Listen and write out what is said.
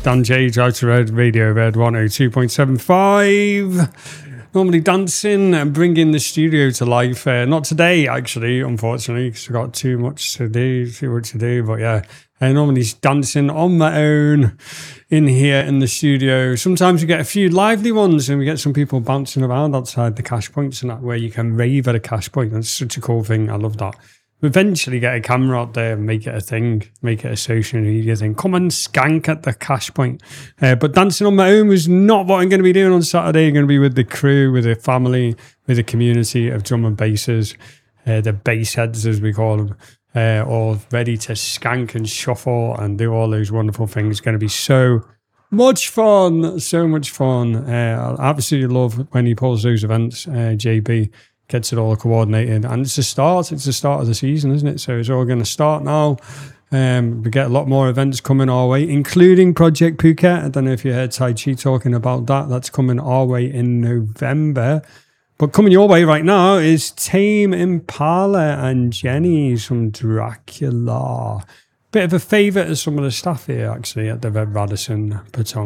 Dan J, Drive to Red, Radio Red 102.75. Normally dancing and bringing the studio to life. Not today, actually, unfortunately, because I've got too much to do. But yeah, normally dancing on my own in here in the studio. Sometimes we get a few lively ones and we get some people bouncing around outside the cash points and that, where you can rave at a cash point. That's such a cool thing. I love that. Eventually get a camera out there and make it a thing, make it a social media thing. Come and skank at the cash point. But dancing on my own was not what I'm going to be doing on Saturday. I'm going to be with the crew, with the family, with the community of drum and bassers, the bass heads as we call them, all ready to skank and shuffle and do all those wonderful things. It's going to be so much fun, so much fun. I absolutely love when he pulls those events, JB. Gets it all coordinated, and it's the start of the season, isn't it? So it's all going to start now. We get a lot more events coming our way, including Project Phuket. I don't know if you heard Tai Chi talking about that. That's coming our way in November. But coming your way right now is Tame Impala and Jenny from Dracula. Bit of a favourite of some of the staff here, actually, at the Red Radisson Patong.